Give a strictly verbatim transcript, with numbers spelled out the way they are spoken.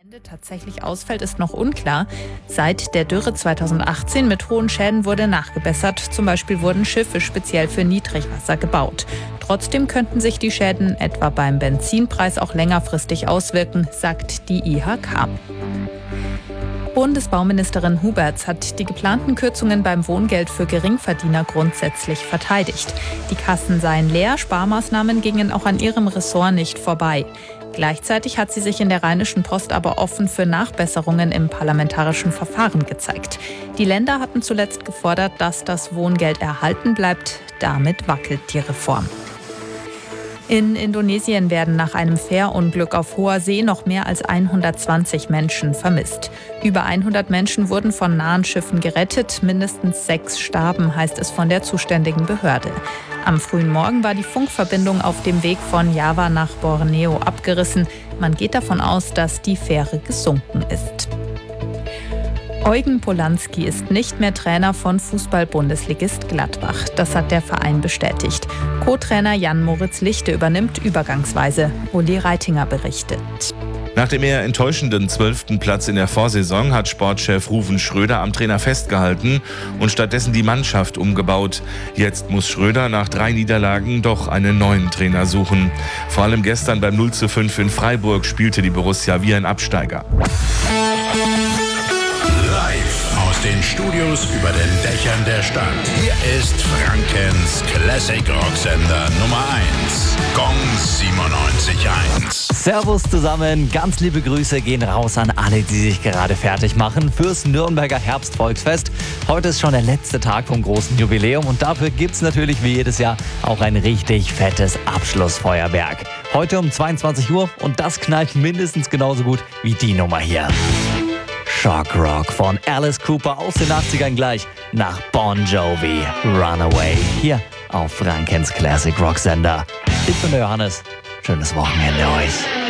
Tatsächlich ausfällt, ist noch unklar. Seit der Dürre zweitausendachtzehn mit hohen Schäden wurde nachgebessert. Zum Beispiel wurden Schiffe speziell für Niedrigwasser gebaut. Trotzdem könnten sich die Schäden etwa beim Benzinpreis auch längerfristig auswirken, sagt die I H K. Bundesbauministerin Huberts hat die geplanten Kürzungen beim Wohngeld für Geringverdiener grundsätzlich verteidigt. Die Kassen seien leer, Sparmaßnahmen gingen auch an ihrem Ressort nicht vorbei. Gleichzeitig hat sie sich in der Rheinischen Post aber offen für Nachbesserungen im parlamentarischen Verfahren gezeigt. Die Länder hatten zuletzt gefordert, dass das Wohngeld erhalten bleibt. Damit wackelt die Reform. In Indonesien werden nach einem Fährunglück auf hoher See noch mehr als hundertzwanzig Menschen vermisst. Über hundert Menschen wurden von nahen Schiffen gerettet, mindestens sechs starben, heißt es von der zuständigen Behörde. Am frühen Morgen war die Funkverbindung auf dem Weg von Java nach Borneo abgerissen. Man geht davon aus, dass die Fähre gesunken ist. Eugen Polanski ist nicht mehr Trainer von Fußball-Bundesligist Gladbach. Das hat der Verein bestätigt. Co-Trainer Jan-Moritz Lichte übernimmt übergangsweise. Uli Reitinger berichtet. Nach dem eher enttäuschenden zwölften Platz in der Vorsaison hat Sportchef Ruven Schröder am Trainer festgehalten und stattdessen die Mannschaft umgebaut. Jetzt muss Schröder nach drei Niederlagen doch einen neuen Trainer suchen. Vor allem gestern beim null zu fünf in Freiburg spielte die Borussia wie ein Absteiger. Aus den Studios über den Dächern der Stadt. Hier ist Frankens Classic Rocksender Nummer eins. Gong siebenundneunzig Komma eins. Servus zusammen, ganz liebe Grüße gehen raus an alle, die sich gerade fertig machen fürs Nürnberger Herbstvolksfest. Heute ist schon der letzte Tag vom großen Jubiläum und dafür gibt's natürlich wie jedes Jahr auch ein richtig fettes Abschlussfeuerwerk. Heute um zweiundzwanzig Uhr und das knallt mindestens genauso gut wie die Nummer hier. Shock Rock von Alice Cooper aus den achtzigern gleich nach Bon Jovi, Runaway, hier auf Frankens Classic Rock Sender. Ich bin der Johannes, schönes Wochenende euch.